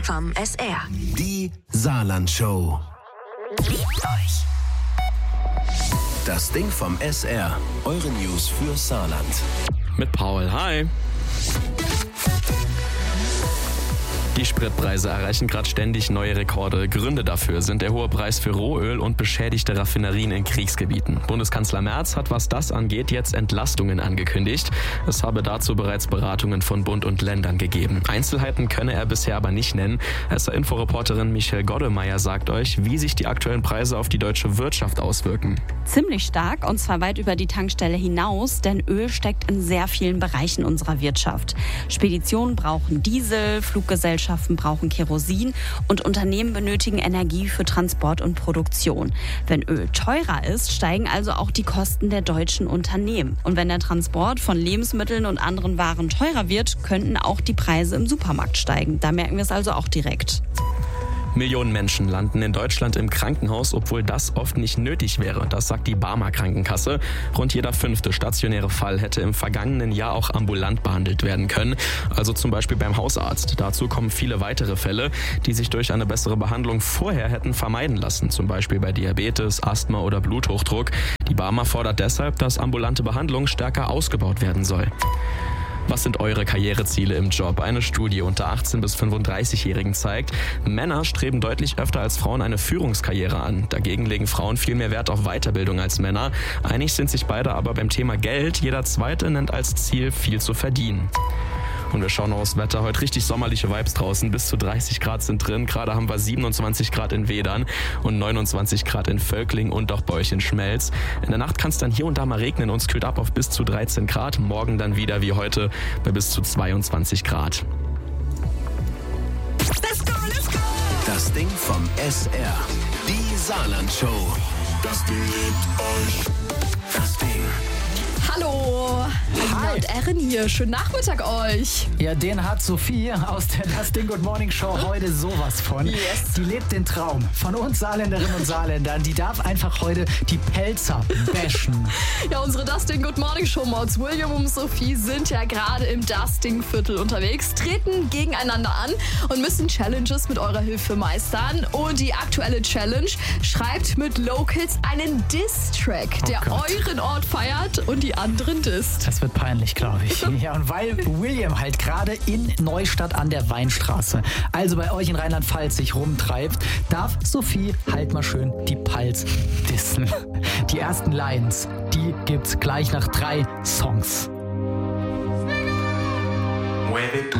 vom SR. Die Saarland-Show. Liebt euch. Das Ding vom SR. Eure News für Saarland. Mit Paul. Hi. Die Spritpreise erreichen gerade ständig neue Rekorde. Gründe dafür sind der hohe Preis für Rohöl und beschädigte Raffinerien in Kriegsgebieten. Bundeskanzler Merz hat, was das angeht, jetzt Entlastungen angekündigt. Es habe dazu bereits Beratungen von Bund und Ländern gegeben. Einzelheiten könne er bisher aber nicht nennen. SR-Inforeporterin Michelle Goddemeyer sagt euch, wie sich die aktuellen Preise auf die deutsche Wirtschaft auswirken. Ziemlich stark, und zwar weit über die Tankstelle hinaus, denn Öl steckt in sehr vielen Bereichen unserer Wirtschaft. Speditionen brauchen Diesel, Fluggesellschaften brauchen Kerosin und Unternehmen benötigen Energie für Transport und Produktion. Wenn Öl teurer ist, steigen also auch die Kosten der deutschen Unternehmen. Und wenn der Transport von Lebensmitteln und anderen Waren teurer wird, könnten auch die Preise im Supermarkt steigen. Da merken wir es also auch direkt. Millionen Menschen landen in Deutschland im Krankenhaus, obwohl das oft nicht nötig wäre. Das sagt die Barmer Krankenkasse. Rund jeder 5. stationäre Fall hätte im vergangenen Jahr auch ambulant behandelt werden können. Also zum Beispiel beim Hausarzt. Dazu kommen viele weitere Fälle, die sich durch eine bessere Behandlung vorher hätten vermeiden lassen. Zum Beispiel bei Diabetes, Asthma oder Bluthochdruck. Die Barmer fordert deshalb, dass ambulante Behandlung stärker ausgebaut werden soll. Was sind eure Karriereziele im Job? Eine Studie unter 18- bis 35-Jährigen zeigt, Männer streben deutlich öfter als Frauen eine Führungskarriere an. Dagegen legen Frauen viel mehr Wert auf Weiterbildung als Männer. Einig sind sich beide aber beim Thema Geld. Jeder Zweite nennt als Ziel, viel zu verdienen. Und wir schauen aufs Wetter. Heute richtig sommerliche Vibes draußen. Bis zu 30 Grad sind drin. Gerade haben wir 27 Grad in Wedern und 29 Grad in Völkling und auch bei euch in Schmelz. In der Nacht kann es dann hier und da mal regnen und es kühlt ab auf bis zu 13 Grad. Morgen dann wieder wie heute bei bis zu 22 Grad. Let's go, let's go. Das Ding vom SR. Die Saarland-Show. Das Ding liebt euch. Das Ding. Hallo, Laut Erin hier. Schönen Nachmittag euch. Ja, den hat Sophie aus der Das Ding Good Morning Show heute sowas von. Yes. Die lebt den Traum von uns Saarländerinnen und Saarländern. Die darf einfach heute die Pelzer bashen. Ja, unsere Das Ding Good Morning Show Mods William und Sophie sind ja gerade im Das Ding Viertel unterwegs, treten gegeneinander an und müssen Challenges mit eurer Hilfe meistern. Und die aktuelle Challenge: schreibt mit Locals einen Diss-Track, der euren Ort feiert und die anderen disst. Das wird peinlich, glaube ich. Ja, und weil William halt gerade in Neustadt an der Weinstraße, also bei euch in Rheinland-Pfalz, sich rumtreibt, darf Sophie halt mal schön die Pals dissen. Die ersten Lines, die gibt's gleich nach 3 Songs.